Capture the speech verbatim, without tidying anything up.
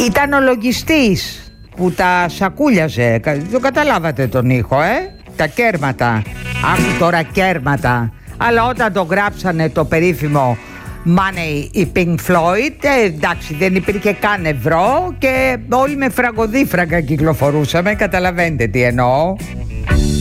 Ήταν ο λογιστής που τα σακούλιαζε. Το καταλάβατε τον ήχο, ε? Τα κέρματα. Άκου τώρα κέρματα. Αλλά όταν το γράψανε το περίφημο Money η Pink Floyd, ε, εντάξει, δεν υπήρχε καν ευρώ και όλοι με φραγκοδίφραγκα κυκλοφορούσαμε. Καταλαβαίνετε τι εννοώ.